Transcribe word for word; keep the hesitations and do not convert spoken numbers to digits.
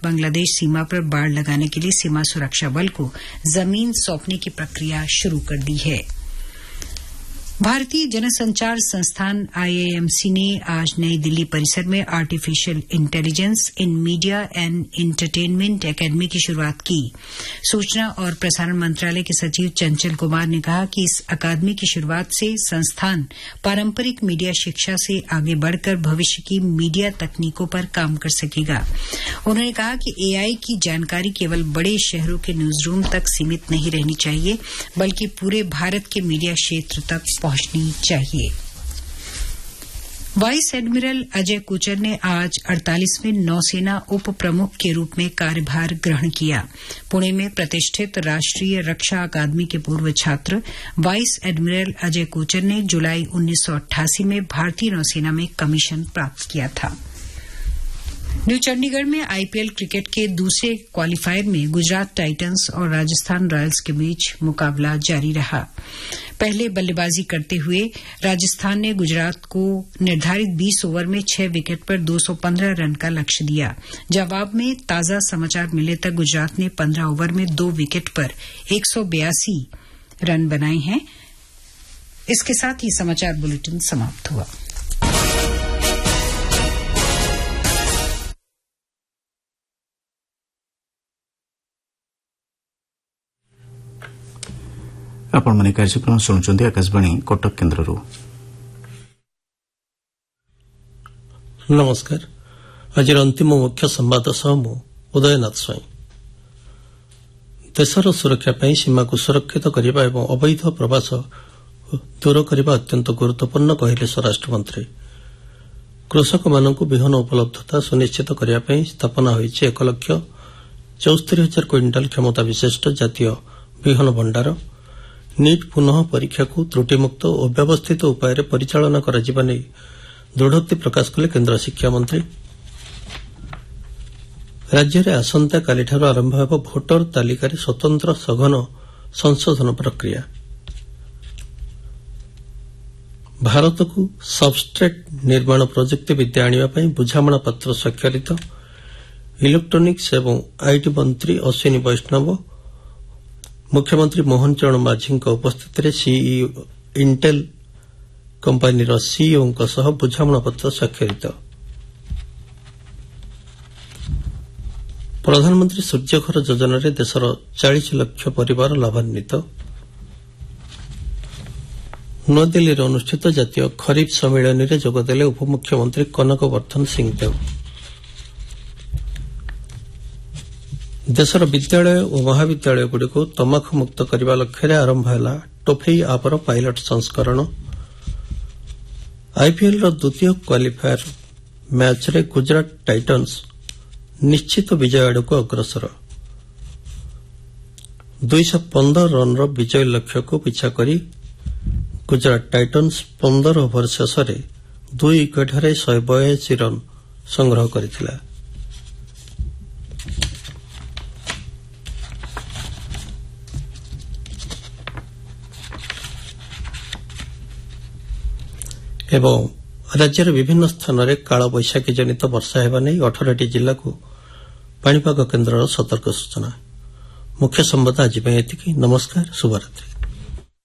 भारत बांग्लादेश सीमा पर बाड़ लगाने के लिए सीमा सुरक्षा बल को जमीन सौंपने की प्रक्रिया शुरू कर दी है। भारतीय जनसंचार संस्थान आईआईएमसी ने आज नई दिल्ली परिसर में artificial intelligence in media and entertainment academy की शुरूआत की। सूचना और प्रसारण मंत्रालय के सचिव चंचल कुमार ने कहा कि इस अकादमी की शुरूआत से संस्थान पारंपरिक मीडिया शिक्षा से आगे बढ़कर भविष्य की मीडिया तकनीकों पर काम कर सकेगा। उन्होंने कहा कि एआई की जानकारी केवल बड़े शहरों के न्यूज रूम तक सीमित नहीं रहनी चाहिए, बल्कि पूरे भारत के मीडिया क्षेत्र तक पहुंचनी चाहिए। वाइस एडमिरल अजय कोचर ने आज अड़तालीसवें नौसेना उप प्रमुख के रूप में कार्यभार ग्रहण किया। पुणे में प्रतिष्ठित राष्ट्रीय रक्षा अकादमी के पूर्व छात्र वाइस एडमिरल अजय कोचर ने जुलाई उन्नीस सौ अट्ठासी में भारतीय नौसेना में कमीशन प्राप्त किया था। न्यू चंडीगढ़ में आईपीएल क्रिकेट के दूसरे क्वालीफायर में गुजरात टाइटंस और राजस्थान रॉयल्स के बीच मुकाबला जारी रहा। पहले बल्लेबाजी करते हुए राजस्थान ने गुजरात को निर्धारित बीस ओवर में छह विकेट पर दो सौ पंद्रह रन का लक्ष्य दिया। जवाब में ताजा समाचार मिलने तक गुजरात ने पंद्रह ओवर में दो विकेट पर एक सौ बयासी रन बनाए हैं। इसके साथ ही समाचार बुलेटिन समाप्त हुआ। आपण माने कार्यक्रम शुणुचंदी आकाशवाणी कटक केन्द्ररू। नमस्कार। आज अंतिम मुख्य संवाद सह मु उदयनाथ स्वाई। देशर सुरक्षा पर सीमा को सुरक्षित करने और अवैध प्रवास दूर करने अत्यंत गुरुत्वपूर्ण कहले स्वराष्ट्र मंत्री। कृषक मानक विहन उपलब्धता सुनिश्चित करने स्थापना होइछि एक लक्ष चौस्तरी हजार क्विंटाल क्षमता विशिष्ट जातीय विहन भंडार। नीट पुनः परीक्षा को त्रुटिमुक्त और व्यवस्थित उपाय परिचालना कराଯିबा नै दृढ़ोक्ति प्रकाश कले केन्द्र शिक्षा मंत्री। राज्य में आसंता कालीठार आरंभ होब भोटर तालिकार स्वतंत्र सघन संशोधन प्रक्रिया। भारत को सबस्ट्रेट निर्माण प्रजुक्ति विद्या आने बुझामणा पत्र स्वाक्षरित। इलेक्ट्रोनिक्स एवं आईटी मंत्री अश्विनी वैष्णव मुख्यमंत्री मोहन चरण माझी उपस्थित में सीईओ इंटेल कंपनी सीईओ बुझामणा पत्र स्वाक्षरित। प्रधानमंत्री सूर्यघर योजना देशर चालीस लाख परिवार लाभान्वित। नूआदिल्ली में अनुष्ठित जातीय खरीफ सम्मेलन में जोगदेले उपमुख्यमंत्री कनक वर्धन सिंहदेव। देशर विद्यालय और महाविद्यालय गुड़िक तमाखु मुक्त करने लक्ष्य आरंभ है टोफेई आपर पायलट संस्करण। आईपीएल द्वितीय क्वालीफायर मैच रे गुजरात टाइटंस निश्चित विजय आड़ को अग्रसर। दो सौ पंद्रह रन विजय लक्ष्य को पिछा करी गुजरात टाइटंस पंद्रह ओवर शेष दुई विकेट हराई शहे बयासी रन संग्रह करथिला। एवं राज्यर विभिन्न स्थान में काल बैशाखी जनित वर्षा होगा नहीं अठारह जिला को पाणीपाग केन्द्र सतर्क सूचना। मुख्य संवाद आज एतिकी। नमस्कार, शुभरात्रि।